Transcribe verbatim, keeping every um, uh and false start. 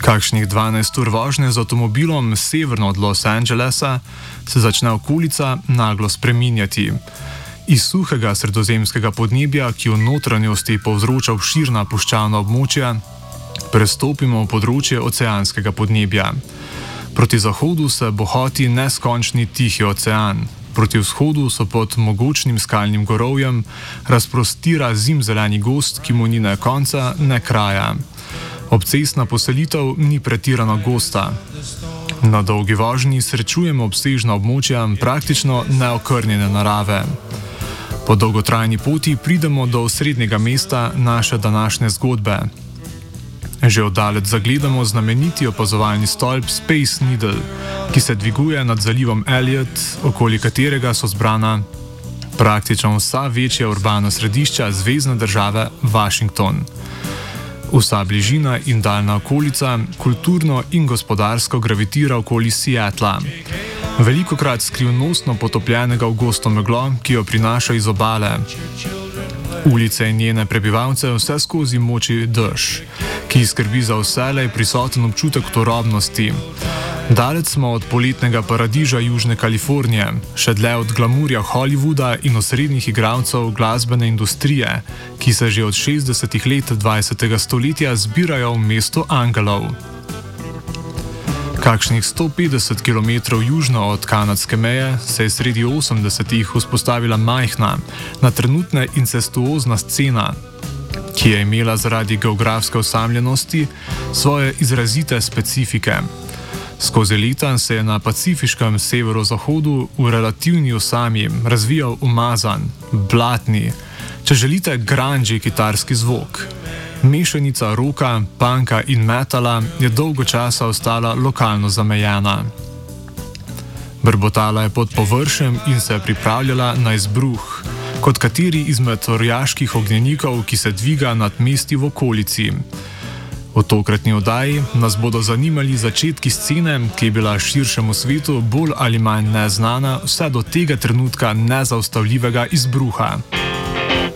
Kakšnih dvanajst ur vožnje z avtomobilom severno od Los Angelesa se začne okolica naglo spreminjati. Iz suhega sredozemskega podnebja, ki v notranjosti povzroča obširna puščavna območja, prestopimo v področje oceanskega podnebja. Proti zahodu se bohoti neskončni tihi ocean. Proti vzhodu so pod mogočnim skalnim gorovjem razprostira zimzeleni gozd, ki mu ni ne konca, ne kraja. Obcestna poselitev ni pretirano gosta. Na dolgi vožnji srečujemo obsežna območja praktično neokrnjene narave. Po dolgotrajni poti pridemo do osrednjega mesta naše današnje zgodbe. Že oddaleč zagledamo znameniti opazovalni stolp Space Needle, ki se dviguje nad zalivom Elliot, okoli katerega so zbrana praktično vsa večja urbana središča zvezne države Washington. Vsa bližina in daljna okolica kulturno in gospodarsko gravitira okoli Seattla, velikokrat skrivnostno potopljenega v gosto meglo, ki jo prinaša iz obale. Ulice in njene prebivalce vse skozi moči dež, ki skrbi za vselej prisoten občutek turobnosti. Daleč smo od poletnega paradiža Južne Kalifornije, še dlje od glamurja Hollywooda in osrednjih igralcev glasbene industrije, ki se že od šestdesetih let dvajsetega stoletja zbirajo v mestu angelov. Kakšnih sto petdeset kilometrov južno od kanadske meje se je sredi osemdesetih vzpostavila majhna, na trenutne incestuozna scena, ki je imela zaradi geografske osamljenosti svoje izrazite specifike. Skozi leta se je na pacifiškem severozahodu v relativni osami razvijal umazan, blatni, če želite grungy kitarski zvok. Mešanica rocka, punka in metala je dolgo časa ostala lokalno zamejena. Brbotala je pod površjem in se je pripravljala na izbruh, kot kateri izmed orjaških ognjenikov, ki se dviga nad mesti v okolici. V tokratni oddaji nas bodo zanimali začetki scene, ki je bila širšemu svetu bolj ali manj neznana vse do tega trenutka nezaustavljivega izbruha.